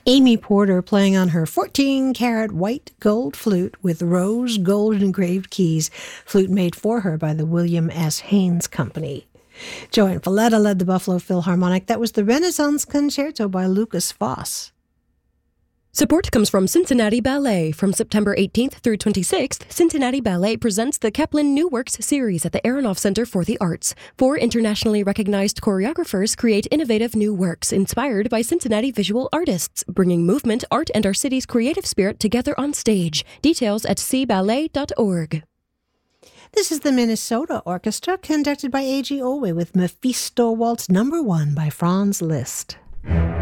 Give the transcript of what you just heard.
Amy Porter playing on her 14-karat white gold flute with rose gold engraved keys, flute made for her by the William S. Haynes Company. Joanne Falletta led the Buffalo Philharmonic. That was the Renaissance Concerto by Lukas Foss. Support comes from Cincinnati Ballet. From September 18th through 26th, Cincinnati Ballet presents the Kaplan New Works series at the Aronoff Center for the Arts. 4 internationally recognized choreographers create innovative new works inspired by Cincinnati visual artists, bringing movement, art, and our city's creative spirit together on stage. Details at cballet.org. This is the Minnesota Orchestra, conducted by A.G. Owe with Mephisto Waltz No. 1 by Franz Liszt.